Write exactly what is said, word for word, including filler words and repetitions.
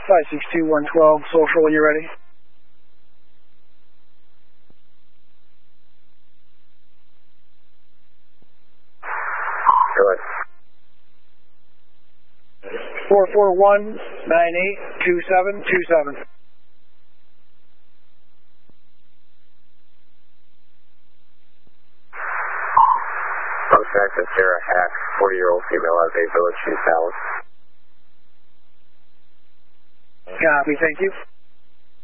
five six two one twelve, social when you're ready. Good. four four one nine eight two seven two seven. Contact Sarah Hack, forty-year-old female out of Bay Village, East Dallas. Copy, thank you.